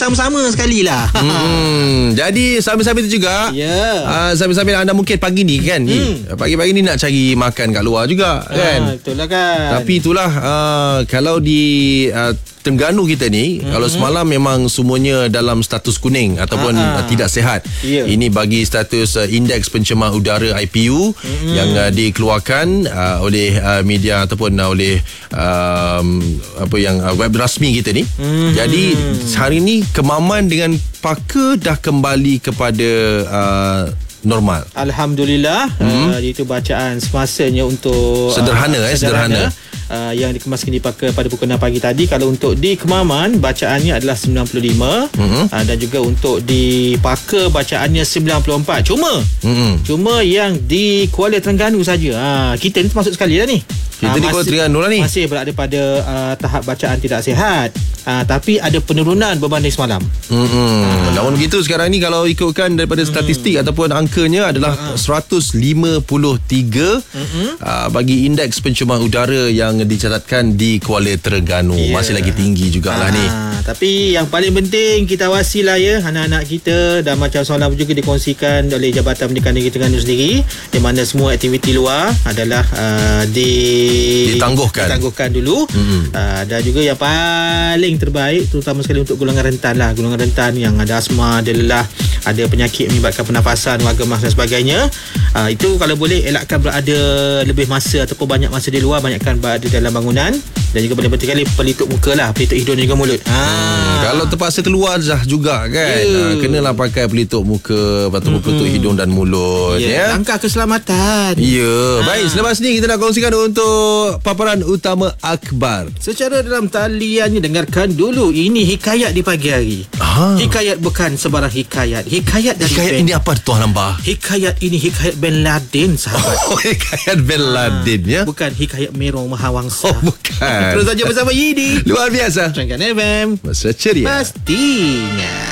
bersama-sama sekali lah. Jadi sambil-sambil tu juga, sambil-sambil anda mungkin pagi ni kan, pagi-pagi ni nak cari makan kat luar juga kan. Betul lah kan. Tapi itulah, kalau di Terengganu kita ni, kalau semalam memang semuanya dalam status kuning ataupun tidak sihat. Ini bagi status indeks pencemar udara IPU yang dikeluarkan oleh media ataupun oleh web rasmi kita ni. Jadi hari ni Kemaman dengan Paka dah kembali kepada normal. Alhamdulillah. Itu bacaan semasanya untuk sederhana. Yang dikemaskan dipakai pada pukul 6 pagi tadi. Kalau untuk di Kemaman bacaannya adalah 95, dan juga untuk di Paka bacaannya 94. Cuma yang di Kuala Terengganu saja. Kita ni termasuk sekali dah ni. Kita di Kuala Terengganu lah ni. Masih berada pada tahap bacaan tidak sihat. Tapi ada penurunan berbanding semalam. Namun begitu sekarang ni kalau ikutkan daripada statistik ataupun angkanya adalah 153 bagi indeks pencemar udara yang dicatatkan di Kuala Terengganu. Masih lagi tinggi jugalah ni. Tapi yang paling penting kita awasilah anak-anak kita, dan macam semalam juga dikongsikan oleh Jabatan Pendidikan Negeri Terengganu sendiri, di mana semua aktiviti luar adalah ditangguhkan dulu. Dan juga yang paling terbaik terutama sekali untuk golongan rentan lah. Golongan rentan yang ada asma, ada lelah, ada penyakit menyebabkan pernafasan, warga emas dan sebagainya. Itu kalau boleh elakkan berada lebih masa ataupun banyak masa di luar, banyakkan berada dalam bangunan. Dan juga paling penting kali pelitup muka lah, pelitup hidung dan juga mulut. Kalau terpaksa keluar juga kan, kenalah pakai pelitup muka ataupun pelitup hidung dan mulut. Langkah keselamatan. Baik, selepas ni kita nak kongsikan untuk paparan utama akhbar. Secara dalam taliannya, dengarkan dulu. Ini hikayat di pagi hari. Hikayat bukan sebarang hikayat. Hikayat dari hikayat ini apa Tuan Lambah? Hikayat ini hikayat Bin Laden, sahabat. Hikayat Bin Laden ya. Bukan hikayat Merong Mahawangsa. Bukan. Terus saja bersama Yidi. Luar biasa. Terengganu FM. Masa ceria. Pastinya.